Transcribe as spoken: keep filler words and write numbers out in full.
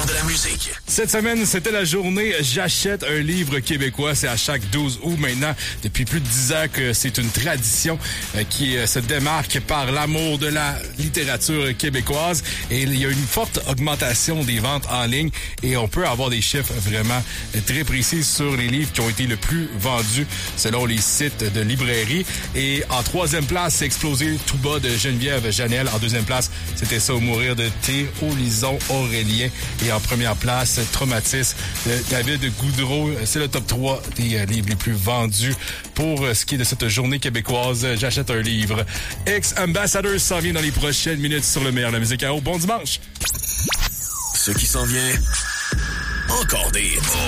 de la musique. Cette semaine, c'était la journée J'achète un livre québécois. C'est à chaque douze août maintenant. Depuis plus de dix ans que c'est une tradition euh, qui euh, se démarque par l'amour de la littérature québécoise. Et il y a une forte augmentation des ventes en ligne et on peut avoir des chiffres vraiment très précis sur les livres qui ont été le plus vendus selon les sites de librairie. Et en troisième place, c'est Explosé tout bas de Geneviève Janel. En deuxième place, c'était Ça ou mourir de T. Olison Aurélien. Et en première place, Traumatisme de David Goudreau. C'est le top trois des euh, livres les plus vendus pour euh, ce qui est de cette journée québécoise. J'achète un livre. Ex-Ambassadors s'en vient dans les prochaines minutes sur le meilleur de la musique à eau. Bon dimanche! Ce qui s'en vient, encore des hits.